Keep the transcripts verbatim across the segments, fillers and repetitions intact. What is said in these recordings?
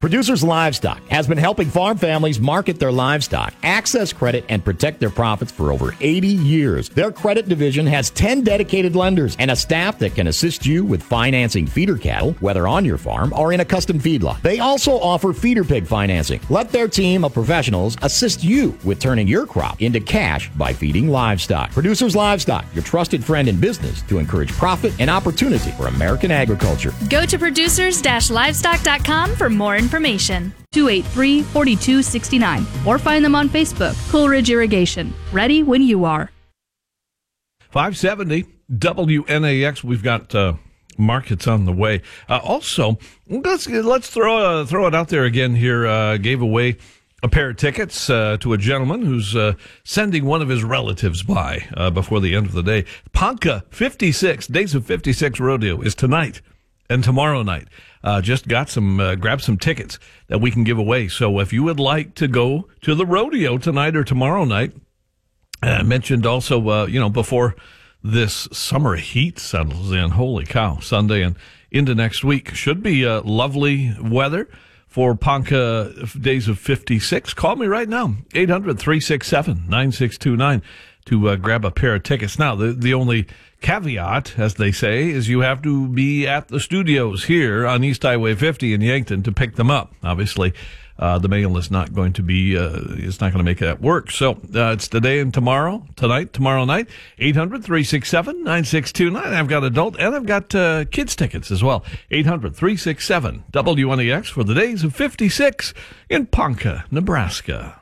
Producers Livestock has been helping farm families market their livestock, access credit, and protect their profits for over eighty years. Their credit division has ten dedicated lenders and a staff that can assist you with financing feeder cattle, whether on your farm or in a custom feedlot. They also offer feeder pig financing. Let their team of professionals assist you with turning your crop into cash by feeding livestock. Producers Livestock, your trusted friend in business to encourage profit and opportunity for American agriculture. Go to producers livestock dot com for more information. Information. two eight three, four two six nine or find them on Facebook. Coolridge Irrigation. Ready when you are. five seventy W N A X. We've got uh, markets on the way. Uh, also, let's let's throw uh, throw it out there again here. Uh, gave away a pair of tickets uh, to a gentleman who's uh, sending one of his relatives by uh, before the end of the day. Ponca fifty-six Days of fifty-six Rodeo is tonight and tomorrow night. Uh, just got some, uh, grab some tickets that we can give away. So if you would like to go to the rodeo tonight or tomorrow night, I uh, mentioned also, uh, you know, before this summer heat settles in, holy cow, Sunday and into next week. Should be uh, lovely weather for Ponca Days of fifty-six. Call me right now, eight hundred, three six seven, nine six two nine to uh, grab a pair of tickets. Now, the, the only caveat, as they say, is you have to be at the studios here on East Highway fifty in Yankton to pick them up. Obviously, uh, the mail is not going to be, uh, it's not going to make that work. So uh, it's today and tomorrow, tonight, tomorrow night, eight hundred, three six seven, nine six two nine. I've got adult and I've got uh, kids tickets as well. eight hundred, three six seven, W N E X for the Days of fifty-six in Ponca, Nebraska.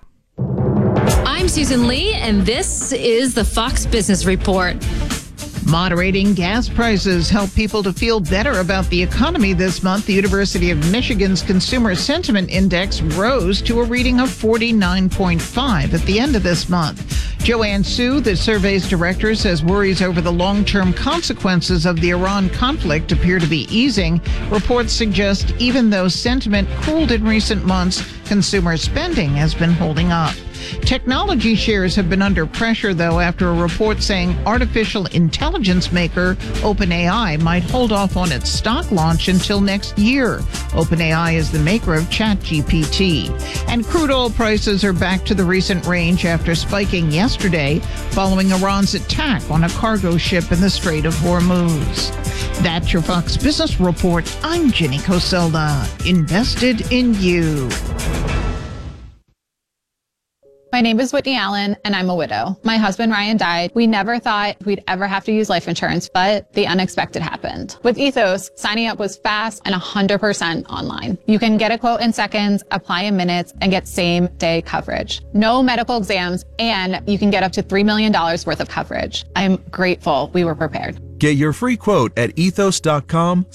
I'm Susan Lee, and this is the Fox Business Report. Moderating gas prices help people to feel better about the economy this month. The University of Michigan's Consumer Sentiment Index rose to a reading of forty-nine point five at the end of this month. Joanne Su, the survey's director, says worries over the long-term consequences of the Iran conflict appear to be easing. Reports suggest even though sentiment cooled in recent months, consumer spending has been holding up. Technology shares have been under pressure, though, after a report saying artificial intelligence maker OpenAI might hold off on its stock launch until next year. OpenAI is the maker of ChatGPT. And crude oil prices are back to the recent range after spiking yesterday following Iran's attack on a cargo ship in the Strait of Hormuz. That's your Fox Business Report. I'm Jenny Coselda. Invested in you. My name is Whitney Allen, and I'm a widow. My husband, Ryan, died. We never thought we'd ever have to use life insurance, but the unexpected happened. With Ethos, signing up was fast and one hundred percent online. You can get a quote in seconds, apply in minutes, and get same-day coverage. No medical exams, and you can get up to three million dollars worth of coverage. I'm grateful we were prepared. Get your free quote at ethos dot com